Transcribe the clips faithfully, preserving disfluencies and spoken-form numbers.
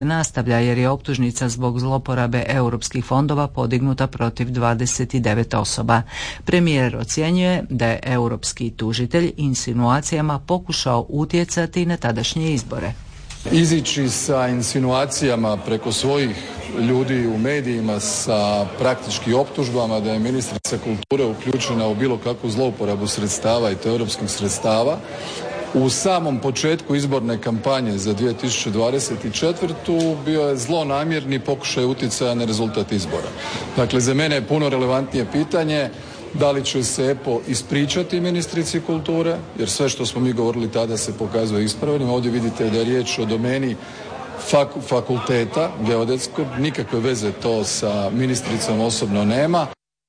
nastavlja jer je optužnica zbog zloporabe europskih fondova podignuta protiv dvadeset devet osoba. Premijer ocjenjuje da je europski tužitelj insinuacijama pokušao utjecati na tadašnje izbore. Izići sa insinuacijama preko svojih ljudi u medijima sa praktički optužbama da je ministrica kulture uključena u bilo kakvu zlouporabu sredstava i to europskih sredstava u samom početku izborne kampanje za dvije tisuće dvadeset četvrtu bio je zlonamjerni pokušaj utjecaja na rezultat izbora. Dakle, za mene je puno relevantnije pitanje da li će se E P O ispričati ministrici kulture, jer sve što smo mi govorili tada se pokazuje ispravnim. Ovdje vidite da je riječ o domeni fak- fakulteta geodetskog, nikakve veze to sa ministricom osobno nema.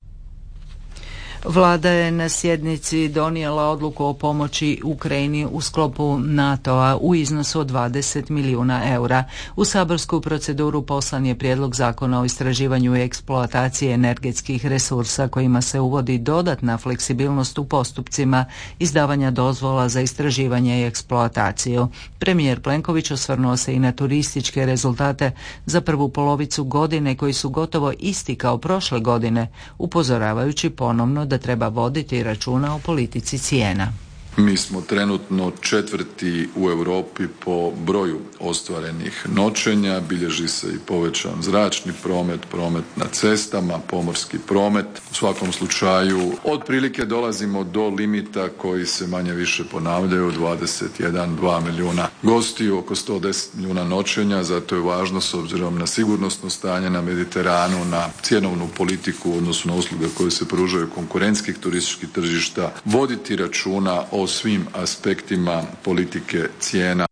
Vlada je na sjednici donijela odluku o pomoći Ukrajini u sklopu NATO-a u iznosu od dvadeset milijuna eura. U saborsku proceduru poslan je prijedlog zakona o istraživanju i eksploataciji energetskih resursa kojima se uvodi dodatna fleksibilnost u postupcima izdavanja dozvola za istraživanje i eksploataciju. Premijer Plenković osvrnuo se i na turističke rezultate za prvu polovicu godine koji su gotovo isti kao prošle godine, upozoravajući ponovno da treba voditi računa o politici cijena. Mi smo trenutno četvrti u Europi po broju ostvarenih noćenja, bilježi se i povećan zračni promet, promet na cestama, pomorski promet. U svakom slučaju otprilike dolazimo do limita koji se manje više ponavljaju, dvadeset jedan, dva milijuna gostiju, oko sto deset milijuna noćenja, zato je važno s obzirom na sigurnosno stanje na Mediteranu, na cjenovnu politiku u odnosu na usluge koje se pružaju konkurentskih turističkih tržišta, voditi računa o o svim aspektima politike cijena.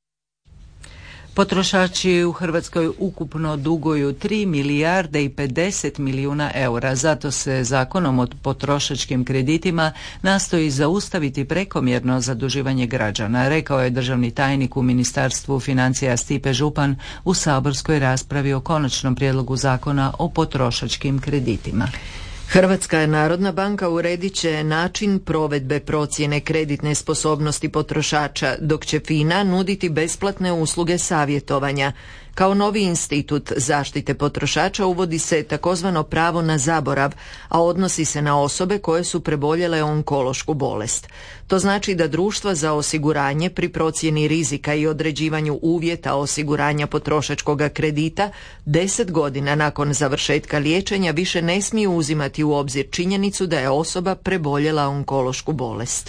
Potrošači u Hrvatskoj ukupno duguju tri milijarde i pedeset milijuna eura, zato se zakonom o potrošačkim kreditima nastoji zaustaviti prekomjerno zaduživanje građana, rekao je državni tajnik u Ministarstvu financija Stipe Župan u saborskoj raspravi o konačnom prijedlogu zakona o potrošačkim kreditima. Hrvatska narodna banka uredit će način provedbe procjene kreditne sposobnosti potrošača, dok će FINA nuditi besplatne usluge savjetovanja. Kao novi institut zaštite potrošača uvodi se takozvano pravo na zaborav, a odnosi se na osobe koje su preboljele onkološku bolest. To znači da društva za osiguranje pri procjeni rizika i određivanju uvjeta osiguranja potrošačkog kredita deset godina nakon završetka liječenja više ne smiju uzimati u obzir činjenicu da je osoba preboljela onkološku bolest.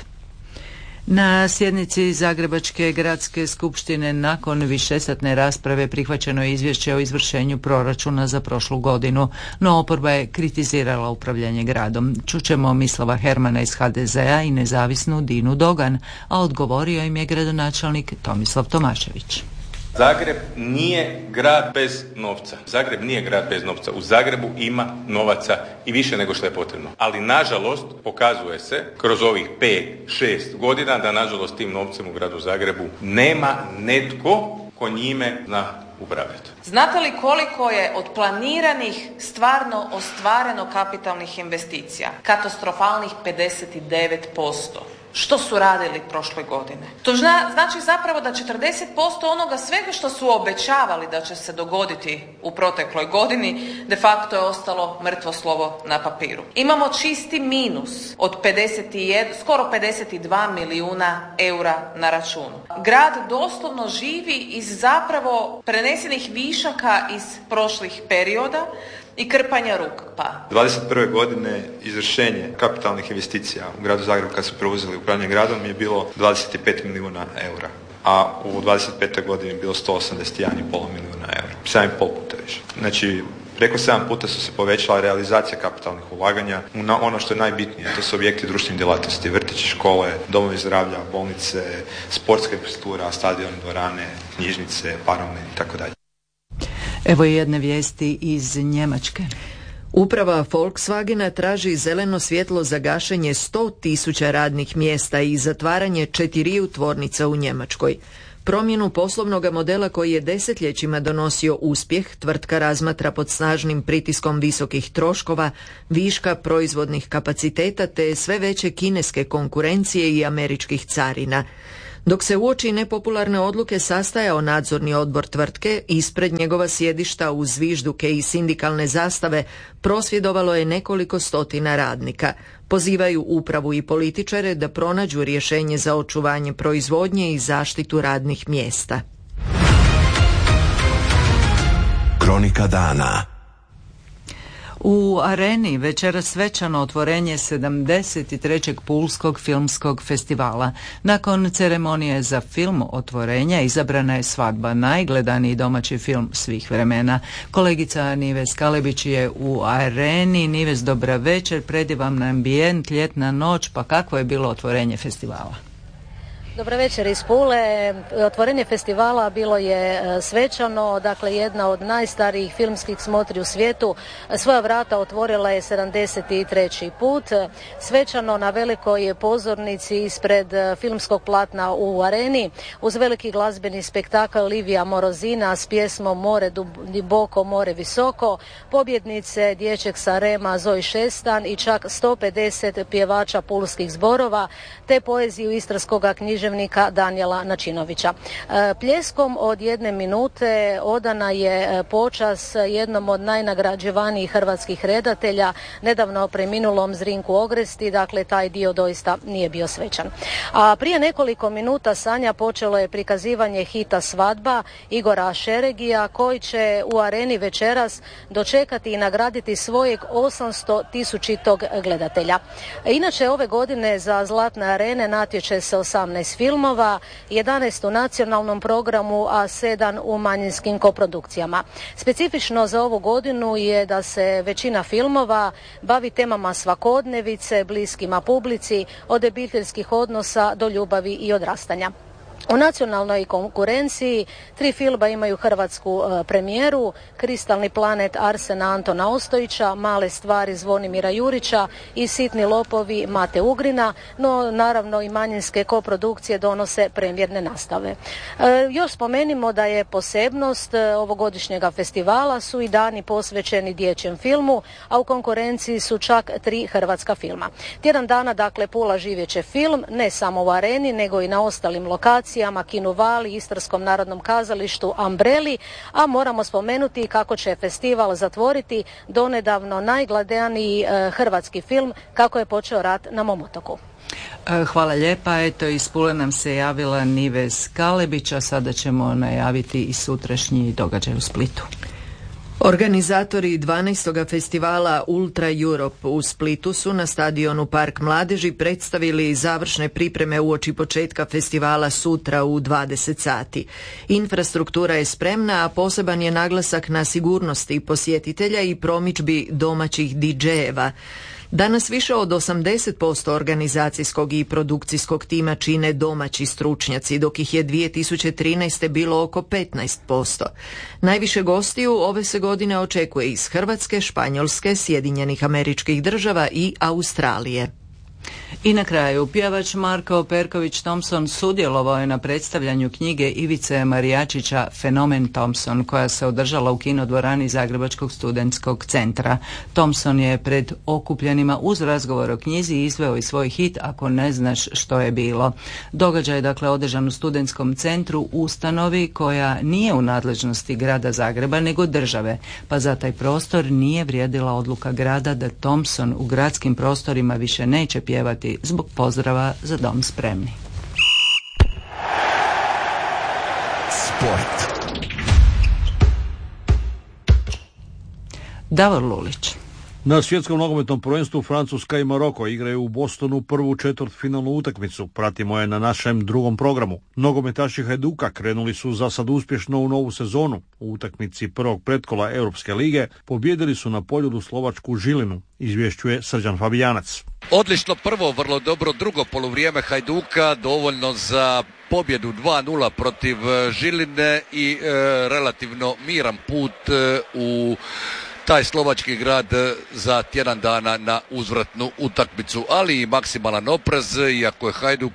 Na sjednici Zagrebačke gradske skupštine nakon višesatne rasprave prihvaćeno je izvješće o izvršenju proračuna za prošlu godinu, no oporba je kritizirala upravljanje gradom. Čućemo Mislava Hermana iz H D Z-a i nezavisnu Dinu Dogan, a odgovorio im je gradonačelnik Tomislav Tomašević. Zagreb nije grad bez novca. Zagreb nije grad bez novca. U Zagrebu ima novaca i više nego što je potrebno. Ali nažalost pokazuje se kroz ovih pet, šest godina da nažalost tim novcem u gradu Zagrebu nema netko ko njime zna upravljati. Znate li koliko je od planiranih stvarno ostvareno kapitalnih investicija? Katastrofalnih pedeset devet posto. Što su radili prošle godine? To zna, znači zapravo da četrdeset posto onoga svega što su obećavali da će se dogoditi u protekloj godini de facto je ostalo mrtvo slovo na papiru. Imamo čisti minus od pedeset jedan, skoro pedeset dva milijuna eura na računu. Grad doslovno živi iz zapravo prenesenih višaka iz prošlih perioda i krpanja rupa. dvadeset prve godine izvršenje kapitalnih investicija u gradu Zagrebu kad su preuzeli upravljanje gradom je bilo dvadeset pet milijuna eura, a u dvadeset petoj godini je bilo sto osamdeset jedan zarez pet milijuna eura. sedam i pol puta više. Znači, preko sedam puta su se povećala realizacija kapitalnih ulaganja u ono što je najbitnije, to su objekti društvenih djelatnosti, vrtići, škole, domovi zdravlja, bolnice, sportska infrastruktura, stadion, dvorane, knjižnice, paravne i tako dalje. Evo jedne vijesti iz Njemačke. Uprava Volkswagena traži zeleno svjetlo za gašenje sto tisuća radnih mjesta i zatvaranje četiriju tvornica u Njemačkoj. Promjenu poslovnog modela koji je desetljećima donosio uspjeh, tvrtka razmatra pod snažnim pritiskom visokih troškova, viška proizvodnih kapaciteta te sve veće kineske konkurencije i američkih carina. Dok se uoči nepopularne odluke sastajao nadzorni odbor tvrtke, ispred njegova sjedišta uz zvižduke i sindikalne zastave prosvjedovalo je nekoliko stotina radnika. Pozivaju upravu i političare da pronađu rješenje za očuvanje proizvodnje i zaštitu radnih mjesta. Kronika dana. U Areni večeras svečano otvorenje sedamdeset trećeg Pulskog filmskog festivala. Nakon ceremonije za film otvorenja izabrana je Svadba, najgledaniji domaći film svih vremena. Kolegica Nives Kalebić je u Areni. Nives, dobra večer, predivan ambijent, ljetna noć, pa kakvo je bilo otvorenje festivala? Dobar večer iz Pule. Otvorenje festivala bilo je svečano, dakle jedna od najstarijih filmskih smotri u svijetu. Svoja vrata otvorila je sedamdeset treći put. Svečano na velikoj pozornici ispred filmskog platna u Areni, uz veliki glazbeni spektakl Livija Morozina s pjesmom More duboko, more visoko, pobjednice dječjeg Sarema Zoji Šestan i čak sto pedeset pjevača pulskih zborova, te poeziju istarskog književnika Danijela Načinovića. Pljeskom od jedne minute odana je počas jednom od najnagrađivanijih hrvatskih redatelja, nedavno preminulom Zrinku Ogresti, dakle taj dio doista nije bio svečan. A prije nekoliko minuta Sanja počelo je prikazivanje hita Svadba Igora Šeregija, koji će u Areni večeras dočekati i nagraditi svojeg osamsto tisućitog gledatelja. Inače ove godine za Zlatne arene natječe se osamnaest filmova, jedanaest u nacionalnom programu, a sedam u manjinskim koprodukcijama. Specifično za ovu godinu je da se većina filmova bavi temama svakodnevice, bliskima publici, od obiteljskih odnosa do ljubavi i odrastanja. U nacionalnoj konkurenciji tri filma imaju hrvatsku e, premijeru: Kristalni planet Arsena Antona Ostojića, Male stvari Zvonimira Jurića i Sitni lopovi Mate Ugrina, no naravno i manjinske koprodukcije donose premijerne nastave. E, još spomenimo da je posebnost e, ovogodišnjega festivala su i dani posvećeni dječjem filmu, a u konkurenciji su čak tri hrvatska filma. Tjedan dana, dakle, Pula živjeće film, ne samo u Areni, nego i na ostalim lokacijama, Kinu Vali, Istarskom narodnom kazalištu, Ambreli, a moramo spomenuti kako će festival zatvoriti donedavno najgledaniji e, hrvatski film Kako je počeo rat na mom otoku. Hvala lijepa. Eto, iz Pule nam se javila Nives Kalebić, a sada ćemo najaviti i sutrašnji događaj u Splitu. Organizatori dvanaestog festivala Ultra Europe u Splitu su na stadionu Park mladeži predstavili završne pripreme uoči početka festivala sutra u dvadeset sati. Infrastruktura je spremna, a poseban je naglasak na sigurnosti posjetitelja i promidžbi domaćih didžejeva. Danas više od osamdeset posto organizacijskog i produkcijskog tima čine domaći stručnjaci, dok ih je dvije tisuće trinaeste. bilo oko petnaest posto. Najviše gostiju ove se godine očekuje iz Hrvatske, Španjolske, Sjedinjenih Američkih Država i Australije. I na kraju, pjevač Marko Perković Thompson sudjelovao je na predstavljanju knjige Ivice Marijačića Fenomen Thompson, koja se održala u kinodvorani Zagrebačkog studentskog centra. Thompson je pred okupljenima uz razgovor o knjizi izveo i svoj hit Ako ne znaš što je bilo. Događaj je dakle održan u studentskom centru, ustanovi koja nije u nadležnosti grada Zagreba nego države, pa za taj prostor nije vrijedila odluka grada da Thompson u gradskim prostorima više neće pjevati zbog pozdrava Za dom spremni. Sport. Davor Lulić. Na svjetskom nogometnom prvenstvu Francuska i Maroko igraju u Bostonu prvu četvrtfinalnu utakmicu. Pratimo je na našem drugom programu. Nogometaši Hajduka krenuli su za sad uspješno u novu sezonu. U utakmici prvog pretkola Europske lige pobijedili su na Poljudu slovačku Žilinu, izvješćuje Srđan Fabijanac. Odlično prvo, vrlo dobro drugo poluvrijeme Hajduka, dovoljno za pobjedu dva nula protiv Žiline i e, relativno miran put e, u taj slovački grad za tjedan dana na uzvratnu utakmicu, ali i maksimalan oprez, iako je Hajduk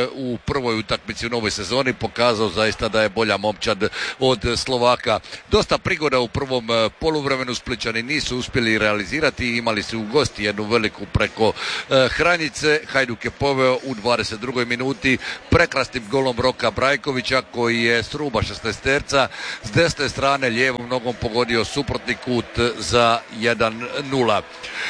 u prvoj utakmici u novoj sezoni pokazao zaista da je bolja momčad od Slovaka. Dosta prigoda u prvom poluvremenu, Splićani nisu uspjeli realizirati, imali su u gosti jednu veliku preko Hranjice. Hajduk je poveo u dvadeset drugoj minuti prekrasnim golom Roka Brajkovića, koji je s ruba šesnaesterca s desne strane lijevom nogom pogodio suprotni kut za jedan nula.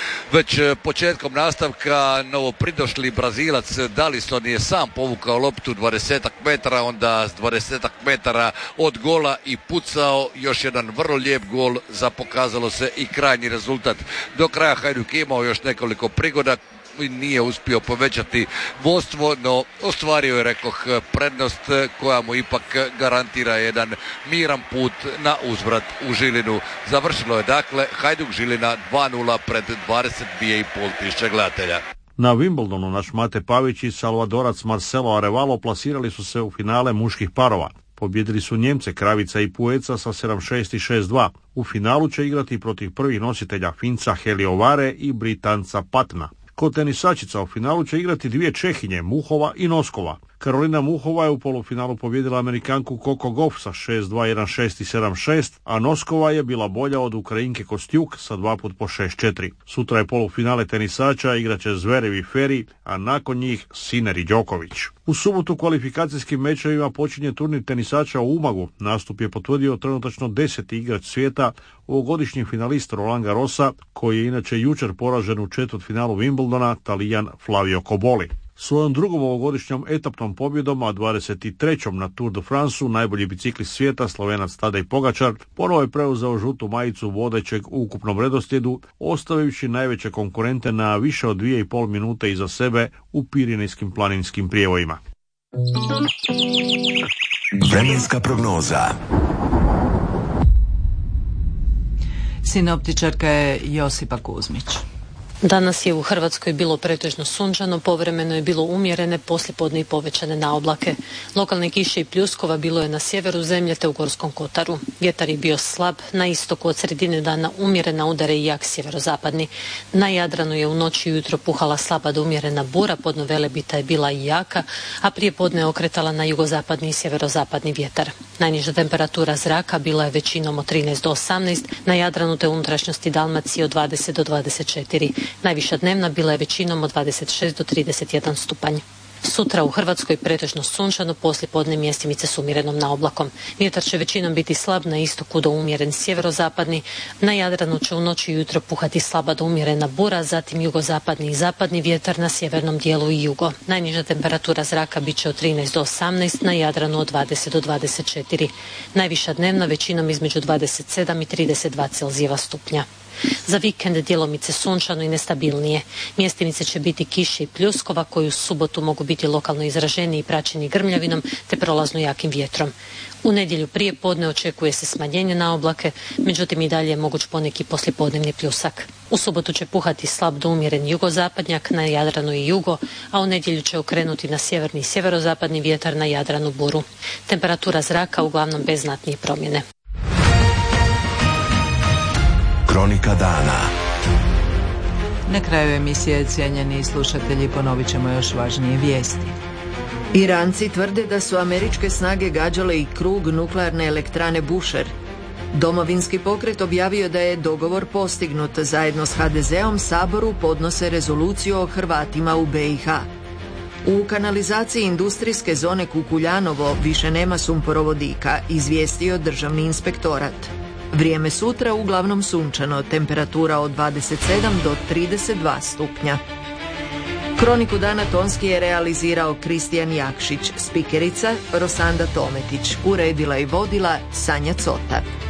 Već početkom nastavka novo pridošli Brazilac Dalisson je sam povukao loptu dvadesetak metara, onda s dvadesetak metara od gola i pucao još jedan vrlo lijep gol za pokazalo se i krajnji rezultat. Do kraja Hajduk je imao još nekoliko prigoda, nije uspio povećati vodstvo, no ostvario je, rekoh, prednost koja mu ipak garantira jedan miran put na uzvrat u Žilinu. Završilo je dakle Hajduk Žilina dva nula pred dvadeset dvije i pol tisuće gledatelja. Na Wimbledonu naš Mate Pavić i Salvadorac Marcelo Arevalo plasirali su se u finale muških parova. Pobjedili su Njemce Kravica i Pueca sa sedam šest i šest dva. U finalu će igrati protiv prvih nositelja Finca Heliovare i Britanca Patna. Kod tenisačica u finalu će igrati dvije Čehinje, Muhova i Noskova. Karolina Muhova je u polufinalu pobjedila Amerikanku Coco Gauff sa šest dva, jedan šest i sedam šest, a Noskova je bila bolja od Ukrajinke Kostjuk sa dva put po šest četiri. Sutra je polufinale tenisača, igraće Zverev i Feri, a nakon njih Sinner i Đoković. U subotu kvalifikacijskim mečevima počinje turnir tenisača u Umagu. Nastup je potvrdio trenutačno deseti igrač svijeta, ovogodišnji finalist Roland Garrosa, koji je inače jučer poražen u četvrtfinalu Wimbledona, Talijan Flavio Cobolli. Svojom drugom ovogodišnjom etapnom pobjedom, a dvadeset trećom na Tour de France-u, najbolji biciklist svijeta, Slovenac Tadej Pogačar, ponovo je preuzeo žutu majicu vodećeg u ukupnom redoslijedu, ostavivši najveće konkurente na više od dvije i pol minute iza sebe u pirinejskim planinskim prijevojima. Vremenska prognoza. Sinoptičarka je Josipa Kuzmić. Danas je u Hrvatskoj bilo pretežno sunčano, povremeno je bilo umjerene, poslijepodne i povećane naoblake. Lokalne kiše i pljuskova bilo je na sjeveru zemlje te u Gorskom kotaru. Vjetar je bio slab, na istoku od sredine dana umjerena udare i jak sjeverozapadni. Na Jadranu je u noći i ujutro puhala slaba do umjerena bura, podno Velebita je bila i jaka, a prije podne okretala na jugozapadni i sjeverozapadni vjetar. Najniža temperatura zraka bila je većinom od trinaest do osamnaest, na Jadranu te unutrašnjosti Dalmacije od dvadeset do dvadeset četiri. Najviša dnevna bila je većinom od dvadeset šest do trideset jedan stupanj. Sutra u Hrvatskoj pretežno sunčano, poslijepodne mjestimice s umjerenom naoblakom. Vjetar će većinom biti slab, na istoku do umjeren sjeverozapadni, na Jadranu će u noći i ujutro puhati slaba do umjerena bura, zatim jugozapadni i zapadni vjetar, na sjevernom dijelu i jugo. Najniža temperatura zraka bit će od trinaest do osamnaest, na Jadranu od dvadeset do dvadeset četiri. Najviša dnevna većinom između dvadeset sedam i trideset dva Celzijeva stupnja. Za vikend djelomice sunčano i nestabilnije. Mjestimice će biti kiše i pljuskova koji u subotu mogu biti lokalno izraženi i praćeni grmljavinom te prolazno jakim vjetrom. U nedjelju prije podne očekuje se smanjenje na oblake, međutim i dalje je moguć poneki poslijepodnevni pljusak. U subotu će puhati slab do umjeren jugozapadnjak, na Jadranu i jugo, a u nedjelju će okrenuti na sjeverni i sjeverozapadni vjetar, na Jadranu buru. Temperatura zraka uglavnom bez znatnije promjene. Kronika dana. Na kraju emisije, cijenjeni slušatelji, ponovit ćemo još važnije vijesti. Iranci tvrde da su američke snage gađale i krug nuklearne elektrane Bushehr. Domovinski pokret objavio da je dogovor postignut. Zajedno s ha de zeom Saboru podnose rezoluciju o Hrvatima u be i ha. U kanalizaciji industrijske zone Kukuljanovo više nema sumporovodika, izvijestio Državni inspektorat. Vrijeme sutra uglavnom sunčano, temperatura od dvadeset sedam do trideset dva stupnja. Kroniku dana tonski je realizirao Kristijan Jakšić, spikerica Rosanda Tometić, uredila i vodila Sanja Cota.